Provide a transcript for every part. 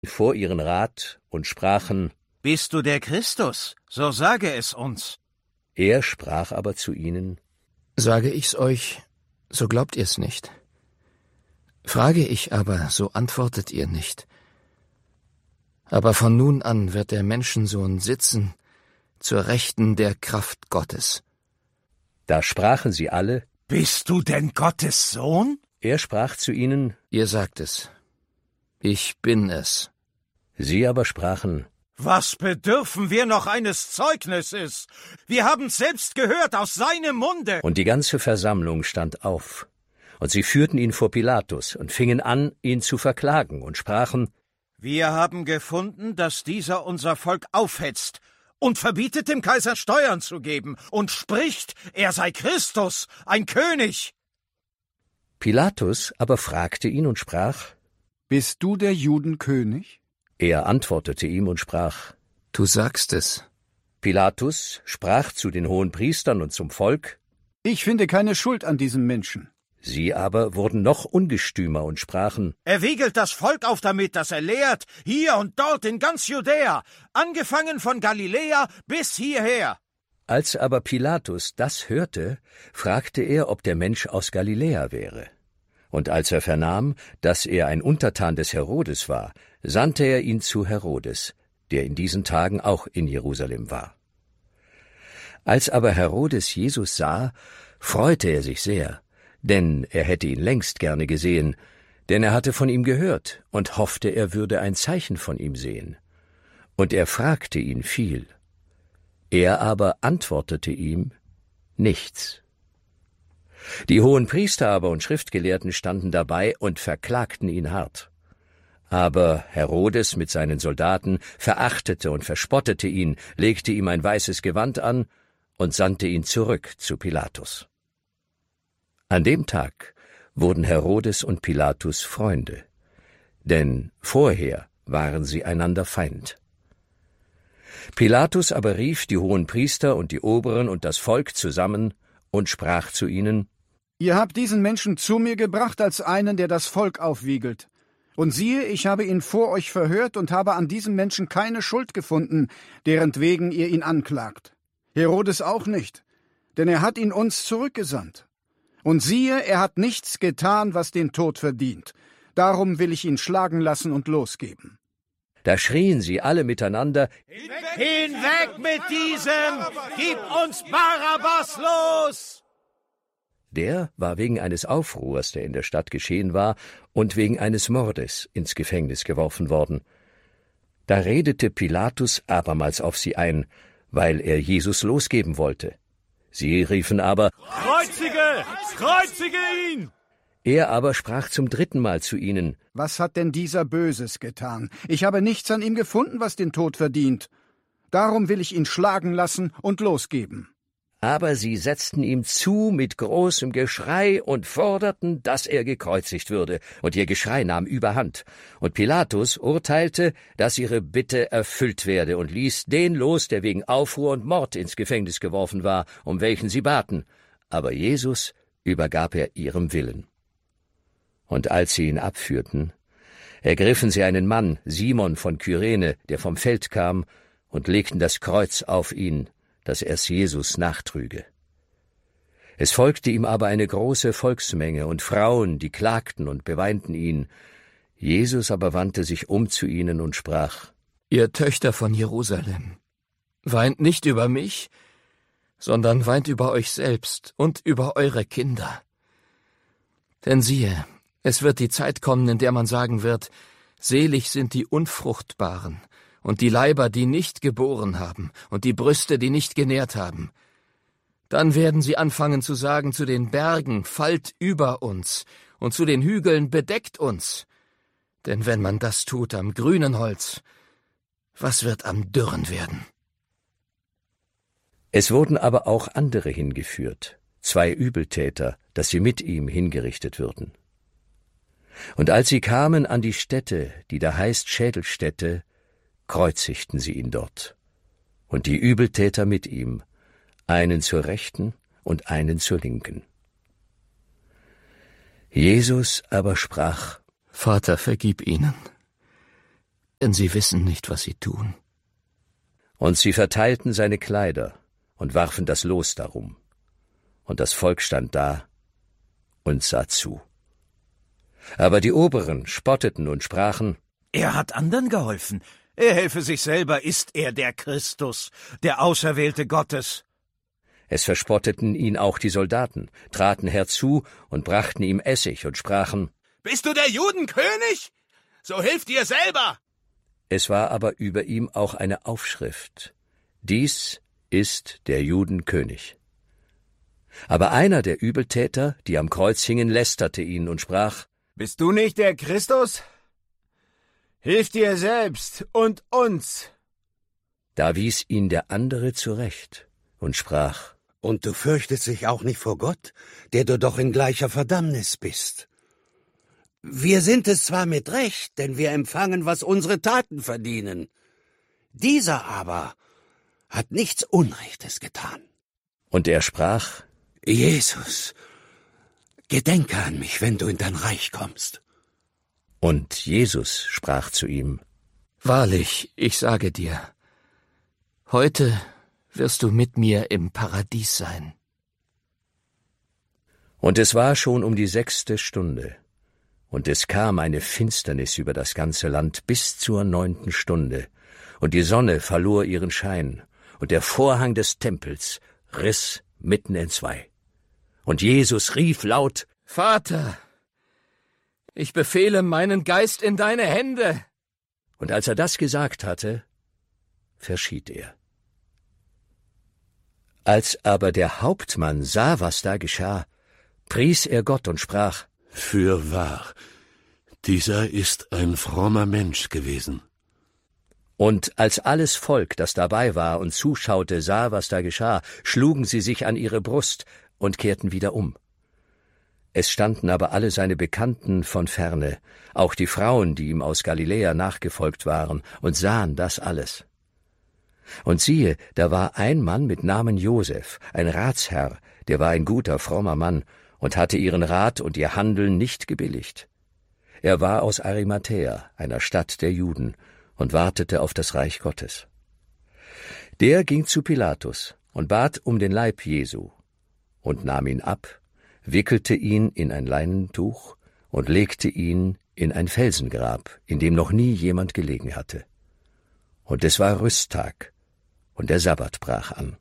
vor ihren Rat und sprachen: Bist du der Christus? So sage es uns. Er sprach aber zu ihnen: Sage ich's euch, so glaubt ihr's nicht. Frage ich aber, so antwortet ihr nicht. Aber von nun an wird der Menschensohn sitzen zur Rechten der Kraft Gottes. Da sprachen sie alle: Bist du denn Gottes Sohn? Er sprach zu ihnen: Ihr sagt es. Ich bin es. Sie aber sprachen: Was bedürfen wir noch eines Zeugnisses? Wir haben's selbst gehört aus seinem Munde. Und die ganze Versammlung stand auf. Und sie führten ihn vor Pilatus und fingen an, ihn zu verklagen und sprachen: Wir haben gefunden, dass dieser unser Volk aufhetzt und verbietet dem Kaiser Steuern zu geben und spricht, er sei Christus, ein König. Pilatus aber fragte ihn und sprach: Bist du der Judenkönig? Er antwortete ihm und sprach: Du sagst es. Pilatus sprach zu den Hohenpriestern und zum Volk: Ich finde keine Schuld an diesem Menschen. Sie aber wurden noch ungestümer und sprachen: Er wiegelt das Volk auf damit, dass er lehrt, hier und dort in ganz Judäa, angefangen von Galiläa bis hierher. Als aber Pilatus das hörte, fragte er, ob der Mensch aus Galiläa wäre. Und als er vernahm, dass er ein Untertan des Herodes war, sandte er ihn zu Herodes, der in diesen Tagen auch in Jerusalem war. Als aber Herodes Jesus sah, freute er sich sehr, denn er hätte ihn längst gerne gesehen, denn er hatte von ihm gehört und hoffte, er würde ein Zeichen von ihm sehen. Und er fragte ihn viel. Er aber antwortete ihm nichts. Die Hohenpriester aber und Schriftgelehrten standen dabei und verklagten ihn hart. Aber Herodes mit seinen Soldaten verachtete und verspottete ihn, legte ihm ein weißes Gewand an und sandte ihn zurück zu Pilatus. An dem Tag wurden Herodes und Pilatus Freunde, denn vorher waren sie einander Feind. Pilatus aber rief die Hohenpriester und die Oberen und das Volk zusammen und sprach zu ihnen: Ihr habt diesen Menschen zu mir gebracht als einen, der das Volk aufwiegelt. Und siehe, ich habe ihn vor euch verhört und habe an diesem Menschen keine Schuld gefunden, derentwegen ihr ihn anklagt. Herodes auch nicht, denn er hat ihn uns zurückgesandt. Und siehe, er hat nichts getan, was den Tod verdient. Darum will ich ihn schlagen lassen und losgeben. Da schrien sie alle miteinander: Hinweg mit diesem! Gib uns Barabbas los! Der war wegen eines Aufruhrs, der in der Stadt geschehen war, und wegen eines Mordes ins Gefängnis geworfen worden. Da redete Pilatus abermals auf sie ein, weil er Jesus losgeben wollte. Sie riefen aber: Kreuzige! Kreuzige ihn! Er aber sprach zum 3. Mal zu ihnen: Was hat denn dieser Böses getan? Ich habe nichts an ihm gefunden, was den Tod verdient. Darum will ich ihn schlagen lassen und losgeben. Aber sie setzten ihm zu mit großem Geschrei und forderten, dass er gekreuzigt würde, und ihr Geschrei nahm überhand. Und Pilatus urteilte, dass ihre Bitte erfüllt werde, und ließ den los, der wegen Aufruhr und Mord ins Gefängnis geworfen war, um welchen sie baten. Aber Jesus übergab er ihrem Willen. Und als sie ihn abführten, ergriffen sie einen Mann, Simon von Kyrene, der vom Feld kam, und legten das Kreuz auf ihn, dass er es Jesus nachtrüge. Es folgte ihm aber eine große Volksmenge und Frauen, die klagten und beweinten ihn. Jesus aber wandte sich um zu ihnen und sprach: Ihr Töchter von Jerusalem, weint nicht über mich, sondern weint über euch selbst und über eure Kinder. Denn siehe, es wird die Zeit kommen, in der man sagen wird: Selig sind die Unfruchtbaren und die Leiber, die nicht geboren haben, und die Brüste, die nicht genährt haben. Dann werden sie anfangen zu sagen zu den Bergen: Fallt über uns, und zu den Hügeln: Bedeckt uns. Denn wenn man das tut am grünen Holz, was wird am dürren werden? Es wurden aber auch andere hingeführt, 2 Übeltäter, dass sie mit ihm hingerichtet würden. Und als sie kamen an die Stätte, die da heißt Schädelstätte, kreuzigten sie ihn dort, und die Übeltäter mit ihm, einen zur Rechten und einen zur Linken. Jesus aber sprach: Vater, vergib ihnen, denn sie wissen nicht, was sie tun. Und sie verteilten seine Kleider und warfen das Los darum. Und das Volk stand da und sah zu. Aber die Oberen spotteten und sprachen: Er hat anderen geholfen. Er helfe sich selber, ist er der Christus, der Auserwählte Gottes. Es verspotteten ihn auch die Soldaten, traten herzu und brachten ihm Essig und sprachen: Bist du der Judenkönig? So hilf dir selber! Es war aber über ihm auch eine Aufschrift: Dies ist der Judenkönig. Aber einer der Übeltäter, die am Kreuz hingen, lästerte ihn und sprach: Bist du nicht der Christus? Hilf dir selbst und uns. Da wies ihn der andere zurecht und sprach: Und du fürchtest dich auch nicht vor Gott, der du doch in gleicher Verdammnis bist. Wir sind es zwar mit Recht, denn wir empfangen, was unsere Taten verdienen. Dieser aber hat nichts Unrechtes getan. Und er sprach: Jesus, gedenke an mich, wenn du in dein Reich kommst. Und Jesus sprach zu ihm: Wahrlich, ich sage dir, heute wirst du mit mir im Paradies sein. Und es war schon um die 6. Stunde, und es kam eine Finsternis über das ganze Land bis zur 9. Stunde, und die Sonne verlor ihren Schein, und der Vorhang des Tempels riss mitten entzwei. Und Jesus rief laut: Vater, ich befehle meinen Geist in deine Hände. Und als er das gesagt hatte, verschied er. Als aber der Hauptmann sah, was da geschah, pries er Gott und sprach: Fürwahr, dieser ist ein frommer Mensch gewesen. Und als alles Volk, das dabei war und zuschaute, sah, was da geschah, schlugen sie sich an ihre Brust und kehrten wieder um. Es standen aber alle seine Bekannten von ferne, auch die Frauen, die ihm aus Galiläa nachgefolgt waren, und sahen das alles. Und siehe, da war ein Mann mit Namen Josef, ein Ratsherr, der war ein guter, frommer Mann und hatte ihren Rat und ihr Handeln nicht gebilligt. Er war aus Arimathäa, einer Stadt der Juden, und wartete auf das Reich Gottes. Der ging zu Pilatus und bat um den Leib Jesu und nahm ihn ab, wickelte ihn in ein Leinentuch und legte ihn in ein Felsengrab, in dem noch nie jemand gelegen hatte. Und es war Rüsttag, und der Sabbat brach an.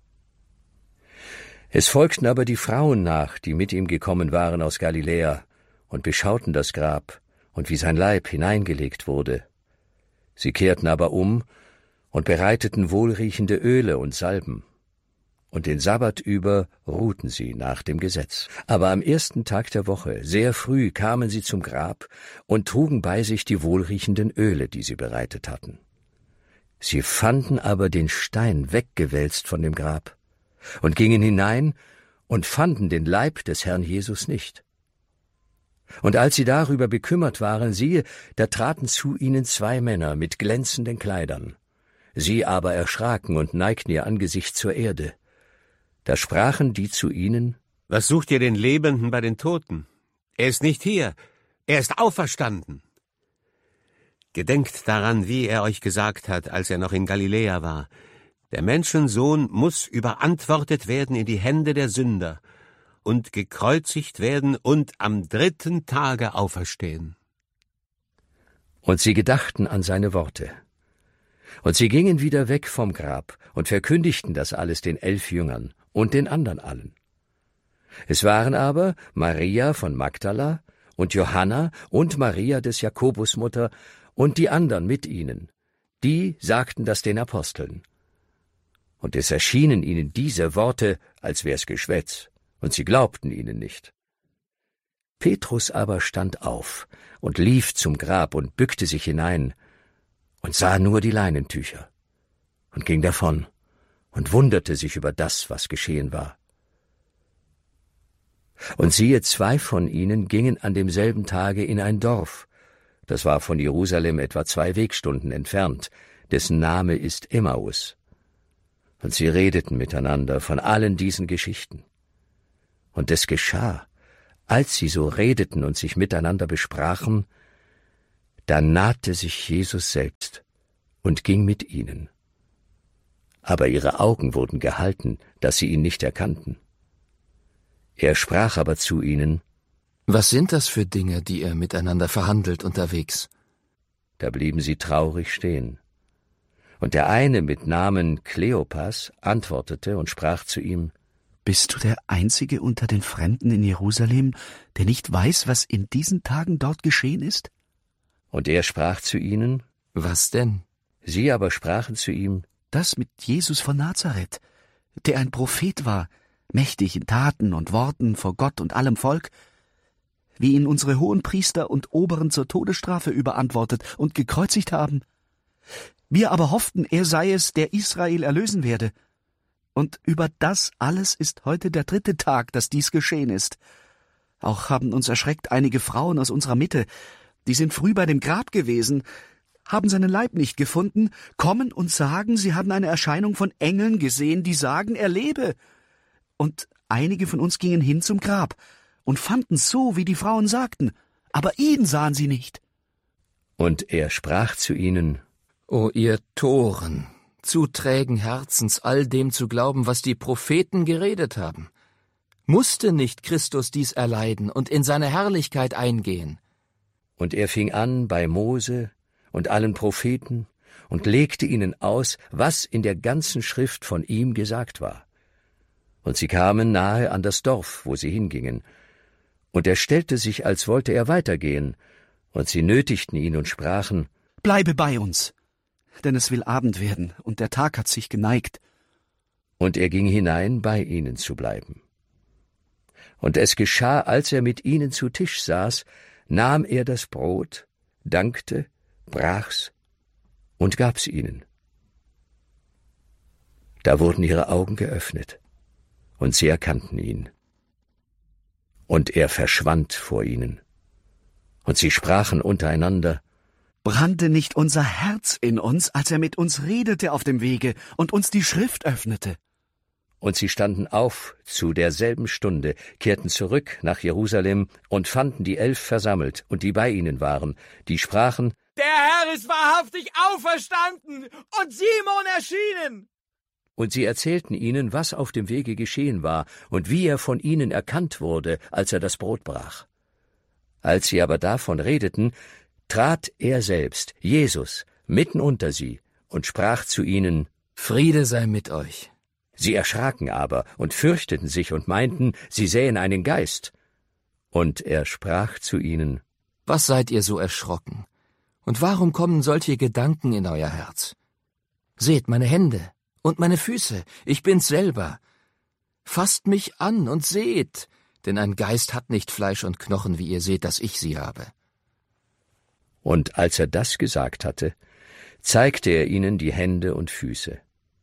Es folgten aber die Frauen nach, die mit ihm gekommen waren aus Galiläa, und beschauten das Grab und wie sein Leib hineingelegt wurde. Sie kehrten aber um und bereiteten wohlriechende Öle und Salben. Und den Sabbat über ruhten sie nach dem Gesetz. Aber am 1. Tag der Woche, sehr früh, kamen sie zum Grab und trugen bei sich die wohlriechenden Öle, die sie bereitet hatten. Sie fanden aber den Stein weggewälzt von dem Grab und gingen hinein und fanden den Leib des Herrn Jesus nicht. Und als sie darüber bekümmert waren, siehe, da traten zu ihnen 2 Männer mit glänzenden Kleidern. Sie aber erschraken und neigten ihr Angesicht zur Erde. Da sprachen die zu ihnen: Was sucht ihr den Lebenden bei den Toten? Er ist nicht hier, er ist auferstanden. Gedenkt daran, wie er euch gesagt hat, als er noch in Galiläa war. Der Menschensohn muss überantwortet werden in die Hände der Sünder und gekreuzigt werden und am 3. Tage auferstehen. Und sie gedachten an seine Worte. Und sie gingen wieder weg vom Grab und verkündigten das alles den 11 Jüngern und den anderen allen. Es waren aber Maria von Magdala und Johanna und Maria des Jakobus Mutter und die anderen mit ihnen. Die sagten das den Aposteln. Und es erschienen ihnen diese Worte, als wär's Geschwätz, und sie glaubten ihnen nicht. Petrus aber stand auf und lief zum Grab und bückte sich hinein und sah nur die Leinentücher und ging davon und wunderte sich über das, was geschehen war. Und siehe, 2 von ihnen gingen an demselben Tage in ein Dorf, das war von Jerusalem etwa 2 Wegstunden entfernt, dessen Name ist Emmaus. Und sie redeten miteinander von allen diesen Geschichten. Und es geschah, als sie so redeten und sich miteinander besprachen, Da nahte sich Jesus selbst und ging mit ihnen. Aber ihre Augen wurden gehalten, dass sie ihn nicht erkannten. Er sprach aber zu ihnen: Was sind das für Dinge, die ihr miteinander verhandelt unterwegs? Da blieben sie traurig stehen. Und der eine mit Namen Kleopas antwortete und sprach zu ihm: Bist du der Einzige unter den Fremden in Jerusalem, der nicht weiß, was in diesen Tagen dort geschehen ist? Und er sprach zu ihnen: Was denn? Sie aber sprachen zu ihm: Das mit Jesus von Nazareth, der ein Prophet war, mächtig in Taten und Worten vor Gott und allem Volk, wie ihn unsere Hohenpriester und Oberen zur Todesstrafe überantwortet und gekreuzigt haben. Wir aber hofften, er sei es, der Israel erlösen werde. Und über das alles ist heute der 3. Tag, dass dies geschehen ist. Auch haben uns erschreckt einige Frauen aus unserer Mitte, die sind früh bei dem Grab gewesen, haben seinen Leib nicht gefunden, kommen und sagen, sie haben eine Erscheinung von Engeln gesehen, die sagen, er lebe. Und einige von uns gingen hin zum Grab und fanden so, wie die Frauen sagten, aber ihn sahen sie nicht. Und er sprach zu ihnen: O ihr Toren, zu trägen Herzens, all dem zu glauben, was die Propheten geredet haben. Musste nicht Christus dies erleiden und in seine Herrlichkeit eingehen? Und er fing an bei Mose und allen Propheten und legte ihnen aus, was in der ganzen Schrift von ihm gesagt war. Und sie kamen nahe an das Dorf, wo sie hingingen. Und er stellte sich, als wollte er weitergehen, und sie nötigten ihn und sprachen: Bleibe bei uns, denn es will Abend werden, und der Tag hat sich geneigt. Und er ging hinein, bei ihnen zu bleiben. Und es geschah, als er mit ihnen zu Tisch saß, nahm er das Brot, dankte, brach's und gab's ihnen. Da wurden ihre Augen geöffnet, und sie erkannten ihn. Und er verschwand vor ihnen. Und sie sprachen untereinander: Brannte nicht unser Herz in uns, als er mit uns redete auf dem Wege und uns die Schrift öffnete? Und sie standen auf zu derselben Stunde, kehrten zurück nach Jerusalem und fanden die 11 versammelt und die bei ihnen waren, die sprachen: Der Herr ist wahrhaftig auferstanden und Simon erschienen. Und sie erzählten ihnen, was auf dem Wege geschehen war und wie er von ihnen erkannt wurde, als er das Brot brach. Als sie aber davon redeten, trat er selbst, Jesus, mitten unter sie und sprach zu ihnen: Friede sei mit euch. Sie erschraken aber und fürchteten sich und meinten, sie sähen einen Geist. Und er sprach zu ihnen: Was seid ihr so erschrocken? Und warum kommen solche Gedanken in euer Herz? Seht meine Hände und meine Füße, ich bin's selber. Fasst mich an und seht, denn ein Geist hat nicht Fleisch und Knochen, wie ihr seht, dass ich sie habe. Und als er das gesagt hatte, zeigte er ihnen die Hände und Füße.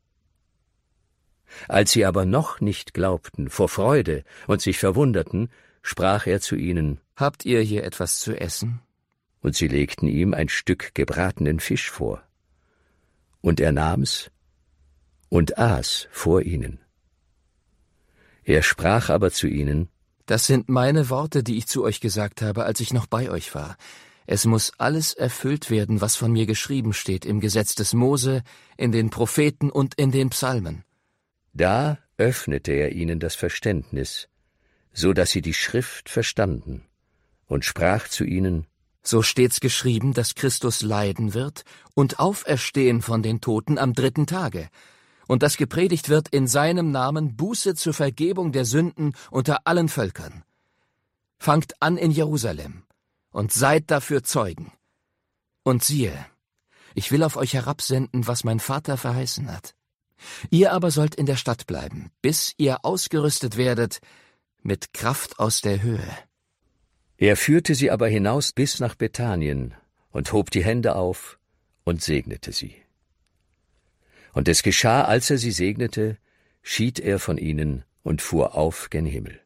Als sie aber noch nicht glaubten vor Freude und sich verwunderten, sprach er zu ihnen: Habt ihr hier etwas zu essen? Und sie legten ihm ein Stück gebratenen Fisch vor. Und er nahm's und aß vor ihnen. Er sprach aber zu ihnen: Das sind meine Worte, die ich zu euch gesagt habe, als ich noch bei euch war. Es muss alles erfüllt werden, was von mir geschrieben steht im Gesetz des Mose, in den Propheten und in den Psalmen. Da öffnete er ihnen das Verständnis, so dass sie die Schrift verstanden, und sprach zu ihnen: So steht's geschrieben, dass Christus leiden wird und auferstehen von den Toten am 3. Tage, und dass gepredigt wird in seinem Namen Buße zur Vergebung der Sünden unter allen Völkern. Fangt an in Jerusalem und seid dafür Zeugen. Und siehe, ich will auf euch herabsenden, was mein Vater verheißen hat. Ihr aber sollt in der Stadt bleiben, bis ihr ausgerüstet werdet mit Kraft aus der Höhe. Er führte sie aber hinaus bis nach Bethanien und hob die Hände auf und segnete sie. Und es geschah, als er sie segnete, schied er von ihnen und fuhr auf gen Himmel.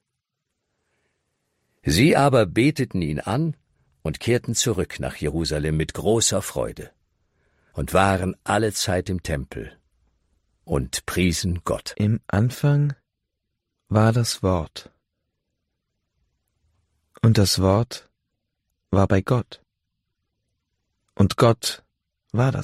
Sie aber beteten ihn an und kehrten zurück nach Jerusalem mit großer Freude und waren allezeit im Tempel und priesen Gott. Im Anfang war das Wort, und das Wort war bei Gott, und Gott war das.